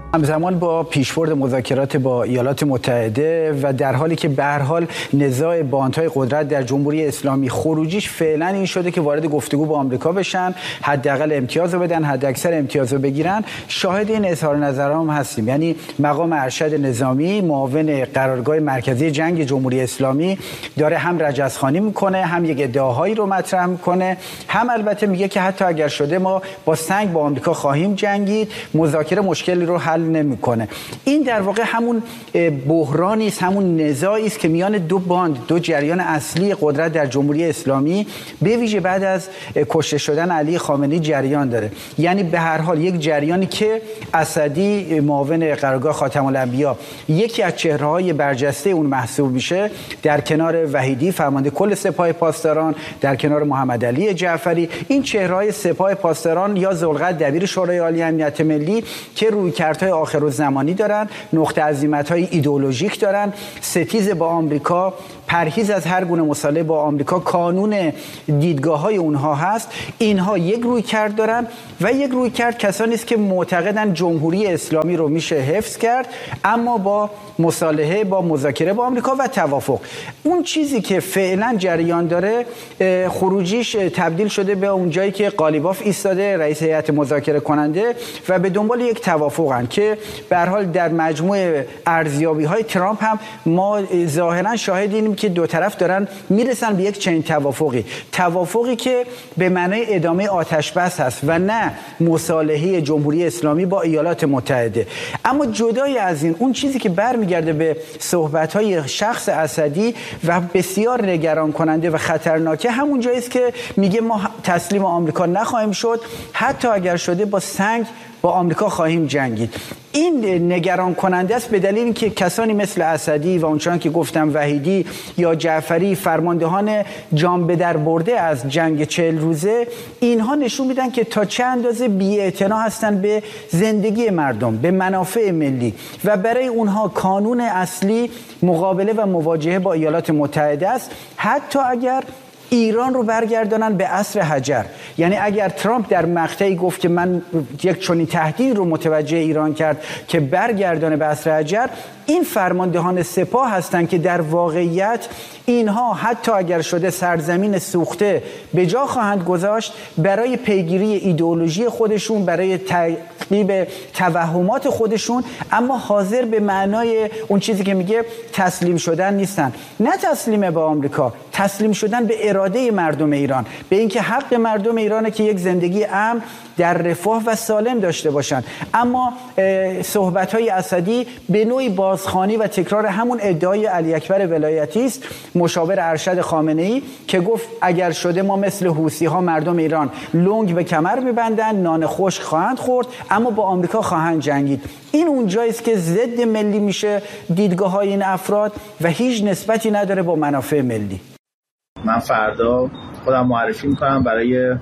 همزمان با پیشبرد مذاکرات با ایالات متحده و در حالی که به هر حال نزاع باندهای قدرت در جمهوری اسلامی خروجیش فعلا این شده که وارد گفتگو با آمریکا بشن، حداقل امتیاز رو بدن، حداکثر امتیاز رو بگیرن، شاهد این اظهار نظرام هستیم. یعنی مقام ارشد نظامی معاون قرارگاه مرکزی جنگ جمهوری اسلامی داره هم رجزخوانی میکنه، هم یک ادعاهایی رو مطرح میکنه، هم البته میگه که حتی اگر شده ما با سنگ با آمریکا خواهیم جنگید، مذاکره مشکلی رو حل نمیکنه. این در واقع همون بحرانی است، همون نزاعی است که میان دو جریان اصلی قدرت در جمهوری اسلامی به ویژه بعد از کشته شدن علی خامنه‌ای جریان داره. یعنی به هر حال یک جریانی که اسدی معاون قرارگاه خاتم الانبیا یکی از چهره‌های برجسته اون محسوب میشه، در کنار وحیدی فرمانده کل سپاه پاسداران، در کنار محمد علی جعفری، این چهره‌های سپاه پاسداران یا ذوالقرنین دبیر شورای عالی امنیت ملی که رویکردهای آخرالزمانی دارن، نقطه عزیمت‌های ایدئولوژیک دارن، ستیز با آمریکا، پرهیز از هر گونه مصالحه با آمریکا، کانون دیدگاه‌های اونها هست. اینها یک رویکرد دارن و یک رویکرد کسانی است که معتقدن جمهوری اسلامی رو میشه حفظ کرد، اما با مصالحه، با مذاکره با آمریکا و توافق. اون چیزی که فعلا جریان داره خروجیش تبدیل شده به اون جایی که قالیباف ایستاده، رئیس هیئت مذاکره کننده، و به دنبال یک توافقن که به هر حال در مجموع ارزیابی‌های ترامپ هم ما ظاهرا شاهدیم که دو طرف دارن میرسن به یک چنین توافقی که به معنای ادامه آتش بس هست و نه مصالحه جمهوری اسلامی با ایالات متحده. اما جدای از این، اون چیزی که برمیگرده به صحبت‌های شخص اسدی و بسیار نگران کننده و خطرناکه، همون جایی است که میگه ما تسلیم آمریکا نخواهیم شد، حتی اگر شده با سنگ با آمریکا خواهیم جنگید. این نگران کننده است به دلیل اینکه کسانی مثل اسدی و اونچنان که گفتم وحیدی یا جعفری، فرماندهان جان به در برده از جنگ 40 روزه، اینها نشون میدن که تا چه اندازه بی‌اعتنا هستن به زندگی مردم، به منافع ملی، و برای اونها کانون اصلی مقابله و مواجهه با ایالات متحده است، حتی اگر ایران رو برگردانن به عصر حجر. یعنی اگر ترامپ در مقطعی گفت که من یک چنین تهدید رو متوجه ایران کرد که برگردانه به عصر حجر، این فرماندهان سپاه هستند که در واقعیت اینها حتی اگر شده سرزمین سوخته به جا خواهند گذاشت برای پیگیری ایدئولوژی خودشون، برای تعقیب توهمات خودشون، اما حاضر به معنای اون چیزی که میگه تسلیم شدن نیستن. نه تسلیم به آمریکا، تسلیم شدن به اراده مردم ایران، به اینکه حق مردم ایرانه که یک زندگی امن در رفاه و سالم داشته باشند. اما صحبت‌های اسدی به نوعی بازخوانی و تکرار همون ادعای علی اکبر ولایتی است، مشاور ارشد خامنه‌ای، که گفت اگر شده ما مثل حوثی‌ها مردم ایران لنگ به کمر می‌بندن، نان خشک خواهند خورد، اما با آمریکا خواهند جنگید. این اونجایی است که ضد ملی میشه دیدگاه‌های این افراد و هیچ نسبتی نداره با منافع ملی. من فردا خودم معرفی می‌کنم برای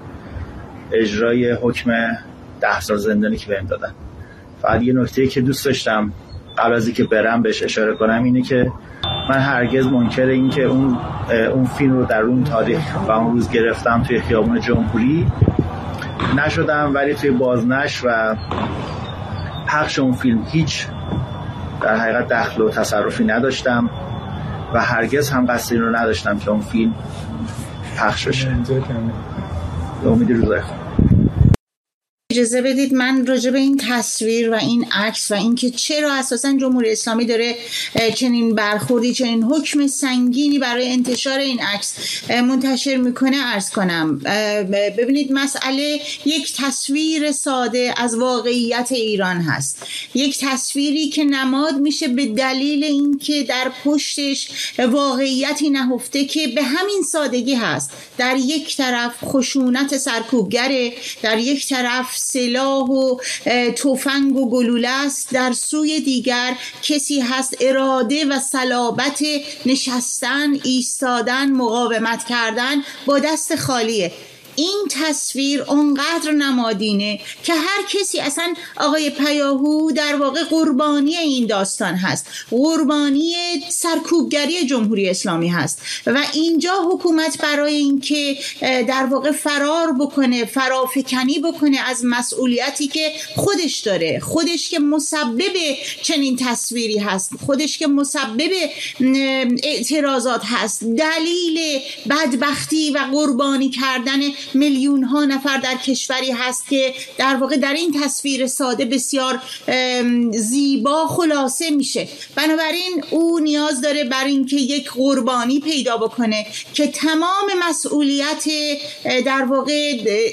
اجرای حکم 10 سال زندانی که بهم دادن. فقط یه نکته‌ای که دوست داشتم قبل از اینکه برم بهش اشاره کنم اینه که من هرگز منکر این که اون فیلم رو در اون تاریخ و اون روز گرفتم توی خیابون جمهوری نشدم، ولی توی بازنشر و پخش اون فیلم هیچ در حقیقت دخل و تصرفی نداشتم و هرگز هم قصد این رو نداشتم که اون فیلم پخش بشه. به امید روزای خوب. اجازه بدید من راجع به این تصویر و این عکس و اینکه چرا اساساً جمهوری اسلامی داره چنین برخوردی، چنین حکم سنگینی برای انتشار این عکس منتشر میکنه عرض کنم. ببینید، مسئله یک تصویر ساده از واقعیت ایران هست، یک تصویری که نماد میشه به دلیل اینکه در پشتش واقعیتی نهفته که به همین سادگی هست. در یک طرف خشونت سرکوبگره، در یک طرف سلاح و تفنگ و گلوله است، در سوی دیگر کسی هست اراده و صلابت نشستن، ایستادن، مقاومت کردن با دست خالیه. این تصویر اونقدر نمادینه که هر کسی، اصلا آقای پیاهو در واقع قربانی این داستان هست، قربانی سرکوبگری جمهوری اسلامی هست و اینجا حکومت برای اینکه در واقع فرار بکنه، فرافکنی بکنه از مسئولیتی که خودش داره، خودش که مسبب چنین تصویری هست، خودش که مسبب اعتراضات هست، دلیل بدبختی و قربانی کردن میلیون ها نفر در کشوری هست که در واقع در این تصویر ساده بسیار زیبا خلاصه میشه. بنابراین او نیاز داره بر این که یک قربانی پیدا بکنه که تمام مسئولیت در واقع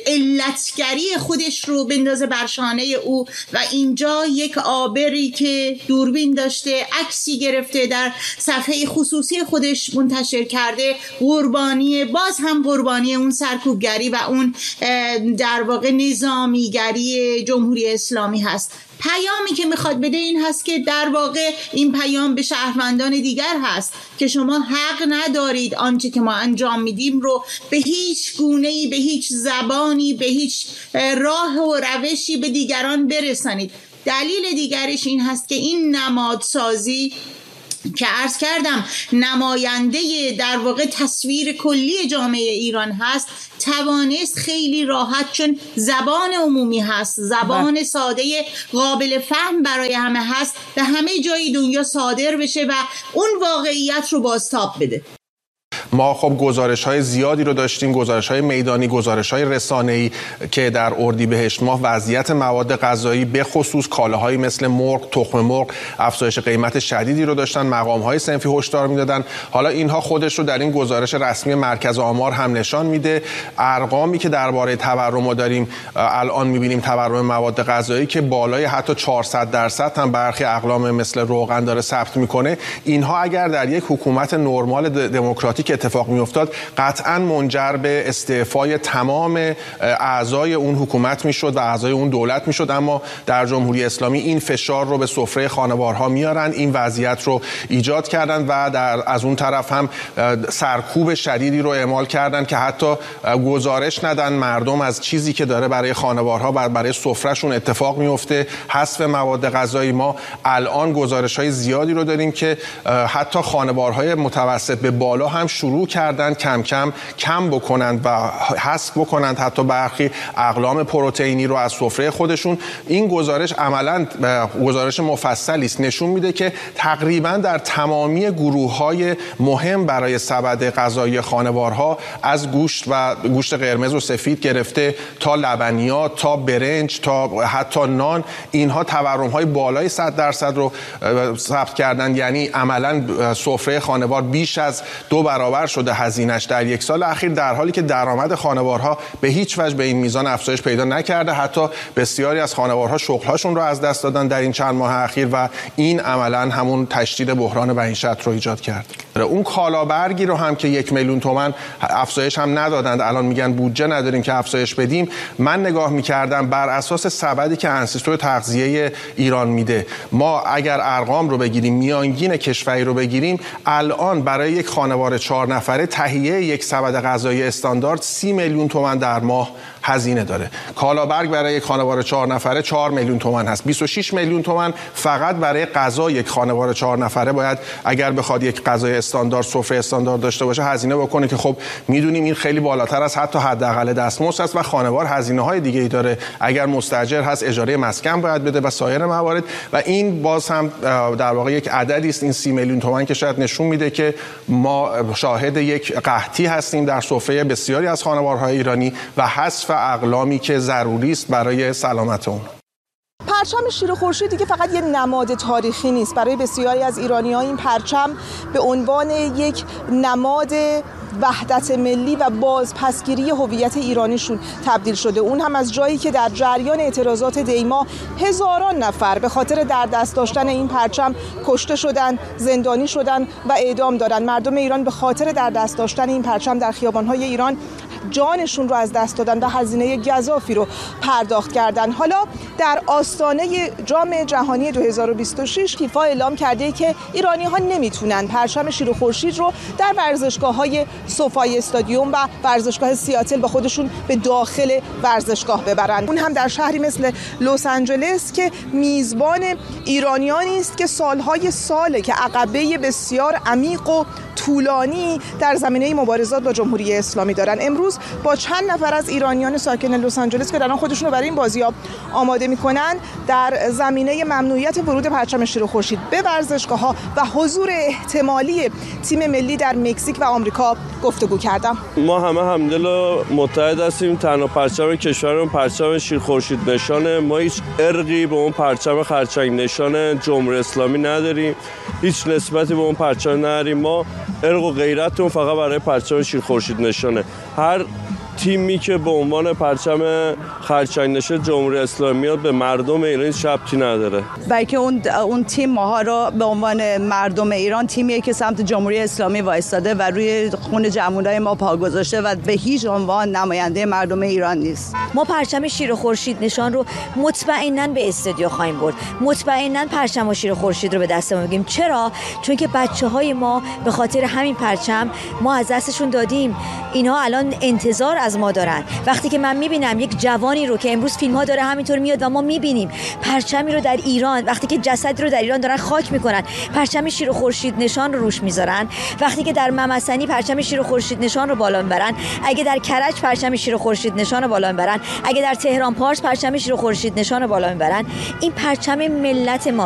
علتگری خودش رو بندازه بر شانه او و اینجا یک آبری که دوربین داشته، عکسی گرفته، در صفحه خصوصی خودش منتشر کرده، قربانی، باز هم قربانی اون سرکوبگری و اون در واقع نظامیگری جمهوری اسلامی هست. پیامی که میخواد بده این هست که در واقع این پیام به شهروندان دیگر هست که شما حق ندارید آنچه که ما انجام میدیم رو به هیچ گونه‌ای، به هیچ زبانی، به هیچ راه و روشی به دیگران برسانید. دلیل دیگرش این هست که این نمادسازی که عرض کردم نماینده در واقع تصویر کلی جامعه ایران هست، توانست خیلی راحت، چون زبان عمومی هست، زبان ساده قابل فهم برای همه هست، به همه جای دنیا صادر بشه و اون واقعیت رو بازتاب بده. ما خب گزارش‌های زیادی رو داشتیم، گزارش‌های میدانی، گزارش‌های رسانه‌ای که در اردیبهشت ماه وضعیت مواد غذایی به خصوص کالاهایی مثل مرغ، تخم مرغ افزایش قیمت شدیدی رو داشتن، مقام‌های صنفی هشدار می‌دادن. حالا اینها خودش رو در این گزارش رسمی مرکز آمار هم نشان میده. ارقامی که درباره تورم داریم الان می‌بینیم، تورم مواد غذایی که بالای حتی 400% هم برخی اقلام مثل روغن داره ثبت می‌کنه. اینها اگر در یک حکومت نرمال دموکراتیک اتفاق میافتاد قطعاً منجر به استعفای تمام اعضای اون حکومت میشد و اعضای اون دولت میشد، اما در جمهوری اسلامی این فشار رو به سفره خانوارها میارن، این وضعیت رو ایجاد کردن و از اون طرف هم سرکوب شدیدی رو اعمال کردن که حتی گزارش ندن مردم از چیزی که داره برای خانوارها و برای سفرهشون اتفاق میفته. حذف مواد غذایی، ما الان گزارش‌های زیادی رو داریم که حتی خانوارهای متوسط به بالا هم شروع کردن کم بکنند و حذف بکنند حتی برخی اقلام پروتئینی رو از سفره خودشون. این گزارش عملاً گزارش مفصلی است، نشون میده که تقریباً در تمامی گروه‌های مهم برای سبد غذایی خانوارها، از گوشت و گوشت قرمز و سفید گرفته تا لبنیات تا برنج تا حتی نان، اینها تورم‌های بالای 100% رو ثبت کردن. یعنی عملاً سفره خانوار بیش از 2 برابر شده هزینه‌اش در یک سال اخیر، در حالی که درآمد خانوارها به هیچ وجه به این میزان افزایش پیدا نکرده. حتی بسیاری از خانوارها شغل‌هاشون رو از دست دادن در این چند ماه اخیر و این عملاً همون تشدید بحران معیشت رو ایجاد کرد. اون کالابرگی رو هم که 1 میلیون تومان افزایش هم ندادند، الان میگن بودجه نداریم که افزایش بدیم. من نگاه می‌کردم بر اساس سبدی که انستیتو تغذیه ایران میده، ما اگر ارقام رو بگیریم، میانگین کشوری رو بگیریم، الان برای یک خانوار 4 نفره تهیه یک سبد غذایی استاندارد 30 میلیون تومان در ماه هزینه داره. کالابرگ برای یک خانوار 4 نفره 4 میلیون تومان هست. 26 میلیون تومان فقط برای غذا یک خانوار 4 نفره باید اگر بخواد یک غذای استاندارد، سفره استاندارد داشته باشه هزینه بکنه که خب میدونیم این خیلی بالاتر از حتی حداقل دستمزد است و خانوار هزینه‌های دیگه‌ای داره. اگر مستاجر هست اجاره مسکن باید بده و سایر موارد، و این باز هم در واقع یک عددی است، این 30 میلیون تومان که شاید نشون میده که ما شاهد یک قحطی هستیم در سفره بسیاری از خانوارهای ایرانی و حذف اقلامی که ضروری است برای سلامت اون. پرچم شیر خورشیدی که فقط یک نماد تاریخی نیست، برای بسیاری از ایرانی‌ها این پرچم به عنوان یک نماد وحدت ملی و بازپسگیری هویت ایرانیشون تبدیل شده. اون هم از جایی که در جریان اعتراضات دیما هزاران نفر به خاطر در دست داشتن این پرچم کشته شدن، زندانی شدن و اعدام دادن. مردم ایران به خاطر در دست داشتن این پرچم در خیابان‌های ایران جانشون رو از دست دادن و هزینه گزافی رو پرداخت کردن. حالا در آستانه جام جهانی 2026 فیفا اعلام کرده که ایرانی‌ها نمیتونن پرچم شیر و خورشید رو در ورزشگاه‌های سوفای استادیوم و ورزشگاه سیاتل با خودشون به داخل ورزشگاه ببرن. اون هم در شهری مثل لس آنجلس که میزبان ایرانیانی است که سالهای ساله که عقبه بسیار عمیق و طولانی در زمینه مبارزات با جمهوری اسلامی دارن. امروز با چند نفر از ایرانیان ساکن لس آنجلس که دارن خودشون رو برای این بازی‌ها آماده می‌کنن در زمینه ممنوعیت ورود پرچم شیر و خورشید به ورزشگاه‌ها و حضور احتمالی تیم ملی در مکزیک و آمریکا گفتگو کردم. ما همه همدل و متحد هستیم. تنها پرچم کشورمون پرچم شیر خورشید نشانه. ما هیچ ارقی به اون پرچم خرچنگ نشان جمهوری اسلامی نداریم. هیچ نسبتی به اون پرچم نداریم. ما ارق و غیرتمون فقط برای پرچم شیر خورشید نشانه. هر تیمی که به عنوان پرچم خرچنگ نشان جمهوری اسلامی میاد به مردم ایران شبتی نداره. بلکه اون تیم ماها رو به عنوان مردم ایران تیمیه که سمت جمهوری اسلامی وایستاده و روی خون جوانای ما پا گذاشته و به هیچ عنوان نماینده مردم ایران نیست. ما پرچم شیر و خورشید نشان رو مطمئناً به استودیو خواهیم برد. مطمئناً پرچم و شیر و خورشید رو به دستمون میگیم. چرا؟ چون که بچه‌های ما به خاطر همین پرچم ما از دستشون دادیم. اینا الان انتظار از ما دارن. وقتی که من میبینم یک جوانی رو که امروز فیلم‌ها داره همینطور میاد و ما میبینیم پرچمی رو در ایران، وقتی که جسدی رو در ایران دارن خاک میکنن، پرچم شیر و خورشید نشان رو روش میذارن، وقتی که در ممسنی پرچم شیر و خورشید نشان رو بالا میبرن، اگه در کرج پرچم شیر و خورشید نشان رو بالا میبرن، اگه در تهران پارس پرچم شیر و خورشید نشان رو بالا میبرن، این پرچم ملت ما